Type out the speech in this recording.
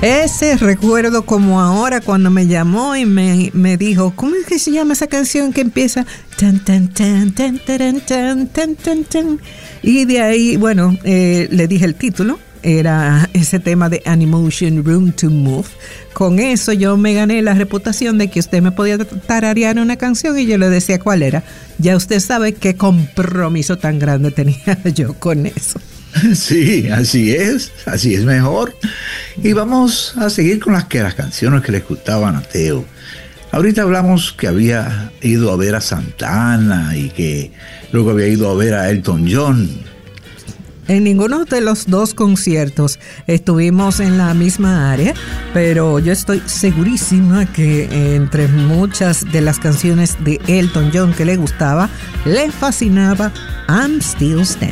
Ese recuerdo como ahora cuando me llamó y me dijo, ¿cómo es que se llama esa canción que empieza? Tan, tan, tan, tan, tan, tan, tan, tan, tan. Y de ahí, bueno, le dije el título. Era ese tema de Animotion, Room to Move. Con eso yo me gané la reputación de que usted me podía tararear una canción y yo le decía cuál era. Ya usted sabe qué compromiso tan grande tenía yo con eso. Sí, así es mejor. Y vamos a seguir con las canciones que le gustaban a Teo. Ahorita hablamos que había ido a ver a Santana y que luego había ido a ver a Elton John. En ninguno de los dos conciertos estuvimos en la misma área, pero yo estoy segurísima que entre muchas de las canciones de Elton John que le gustaba, le fascinaba I'm Still Standing.